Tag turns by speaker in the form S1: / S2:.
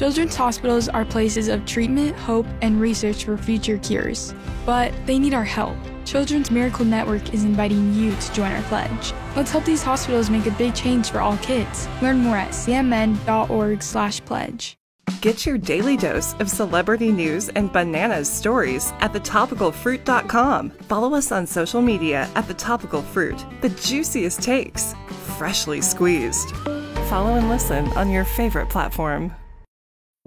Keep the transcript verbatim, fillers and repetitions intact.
S1: Children's hospitals are places of treatment, hope, and research for future cures. But they need our help. Children's Miracle Network is inviting you to join our pledge. Let's help these hospitals make a big change for all kids. Learn more at c m n dot org slash pledge.
S2: Get your daily dose of celebrity news and bananas stories at the topical fruit dot com. Follow us on social media at The Topical Fruit. The juiciest takes, freshly squeezed. Follow and listen on your favorite platform.